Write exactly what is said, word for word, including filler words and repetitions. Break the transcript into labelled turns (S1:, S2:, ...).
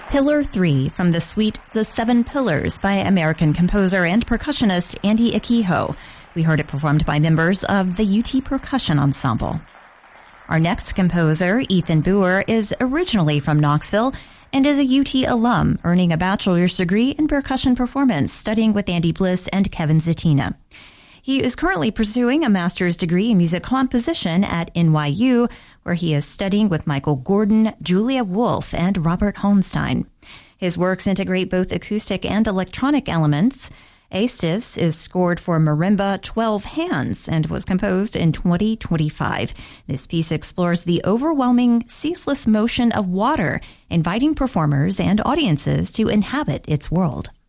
S1: Pillar three from the suite The Seven Pillars by American composer and percussionist Andy Ikiho. We heard it performed by members of the U T Percussion Ensemble. Our next composer, Ethan Boer, is originally from Knoxville and is a U T alum, earning a bachelor's degree in percussion performance, studying with Andy Bliss and Kevin Zatina. He is currently pursuing a master's degree in music composition at N Y U, where he is studying with Michael Gordon, Julia Wolf, and Robert Holmstein. His works integrate both acoustic and electronic elements. Aestus is scored for marimba twelve hands and was composed in twenty twenty-five. This piece explores the overwhelming, ceaseless motion of water, inviting performers and audiences to inhabit its world.